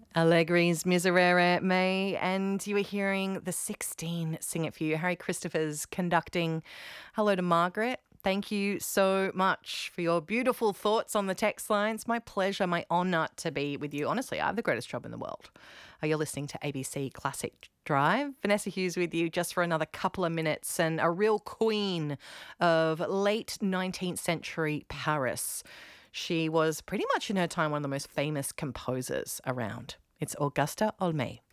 Allegri's Miserere May, and you were hearing the 16 sing it for you. Harry Christopher's conducting Hello to Margaret. Thank you so much for your beautiful thoughts on the text lines. My pleasure, my honour to be with you. Honestly, I have the greatest job in the world. You're listening to ABC Classic Drive. Vanessa Hughes with you just for another couple of minutes, and a real queen of late 19th century Paris. She was pretty much in her time one of the most famous composers around. It's Augusta Olmé.